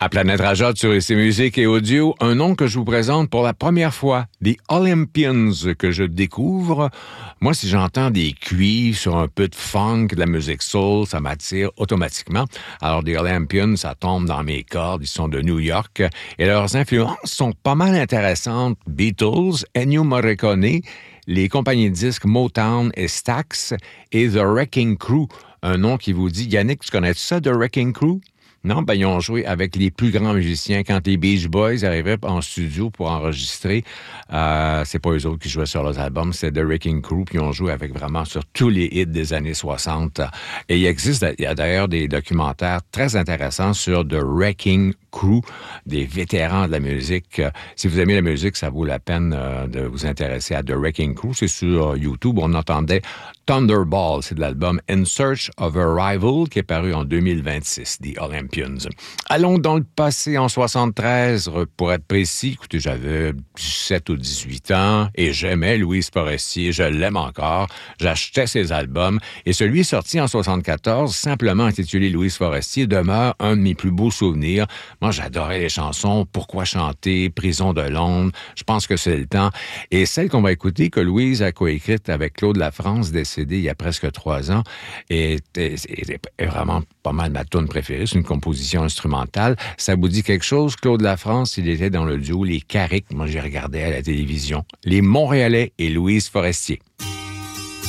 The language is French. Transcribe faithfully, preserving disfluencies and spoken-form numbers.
À Planète Rajot sur I C Musique et Audio, un nom que je vous présente pour la première fois, The Olympians, que je découvre. Moi, si j'entends des cuivres sur un peu de funk, de la musique soul, ça m'attire automatiquement. Alors, The Olympians, ça tombe dans mes cordes, ils sont de New York, et leurs influences sont pas mal intéressantes. Beatles, Ennio Morricone, les compagnies de disques Motown et Stax, et The Wrecking Crew, un nom qui vous dit, Yannick, tu connais ça, The Wrecking Crew? Non, ben ils ont joué avec les plus grands musiciens. Quand les Beach Boys arrivaient en studio pour enregistrer, euh, c'est pas eux autres qui jouaient sur leurs albums, c'est The Wrecking Crew, puis ils ont joué avec vraiment sur tous les hits des années soixante. Et il existe, il y a d'ailleurs des documentaires très intéressants sur The Wrecking Crew, des vétérans de la musique. Si vous aimez la musique, ça vaut la peine euh, de vous intéresser à The Wrecking Crew. C'est sur YouTube. On entendait Thunderball, c'est de l'album In Search of a Rival qui est paru en deux mille vingt-six, The Olympians. Allons dans le passé en soixante-treize, pour être précis. Écoutez, j'avais dix-sept ou dix-huit ans et j'aimais Louise Forestier, je l'aime encore. J'achetais ses albums et celui sorti en soixante-quatorze, simplement intitulé Louise Forestier, demeure un de mes plus beaux souvenirs. Moi, j'adorais les chansons Pourquoi chanter, Prison de Londres, Je pense que c'est le temps. Et celle qu'on va écouter, que Louise a coécrite avec Claude Lafrance, décédé il y a presque trois ans, est, est, est, est vraiment pas mal ma tune préférée. C'est une composition instrumentale. Ça vous dit quelque chose? Claude Lafrance, il était dans le duo Les Carrick. Moi, j'ai regardé à la télévision. Les Montréalais et Louise Forestier.